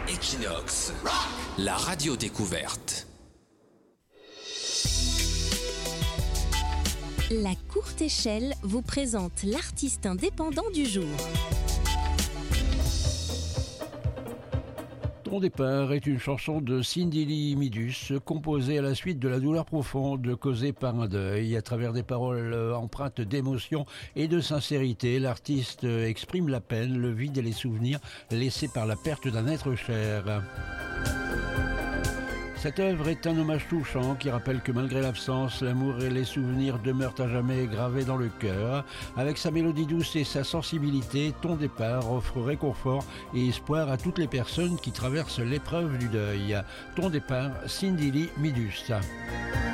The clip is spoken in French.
Equinox, la radio découverte. La courte échelle vous présente l'artiste indépendant du jour. Ton départ est une chanson de Cindy Lee Midus, composée à la suite de la douleur profonde causée par un deuil. À travers des paroles empreintes d'émotion et de sincérité, l'artiste exprime la peine, le vide et les souvenirs laissés par la perte d'un être cher. Cette œuvre est un hommage touchant qui rappelle que malgré l'absence, l'amour et les souvenirs demeurent à jamais gravés dans le cœur. Avec sa mélodie douce et sa sensibilité, Ton départ offre réconfort et espoir à toutes les personnes qui traversent l'épreuve du deuil. Ton départ, Cindy Lee Midus.